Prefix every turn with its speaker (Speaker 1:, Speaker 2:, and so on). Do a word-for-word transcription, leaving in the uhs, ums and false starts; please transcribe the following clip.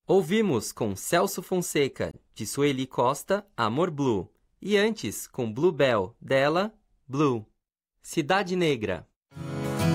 Speaker 1: Ouvimos com Celso Fonseca, de Sueli Costa, Amor Blue. E antes, com Bluebell, dela, Blue. Cidade Negra.